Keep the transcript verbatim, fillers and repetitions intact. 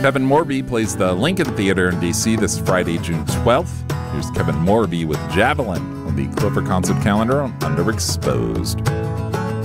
Kevin Morby plays the Lincoln Theater in D C this Friday, June twelfth. Here's Kevin Morby with Javelin on the Clover Concert Calendar on Underexposed.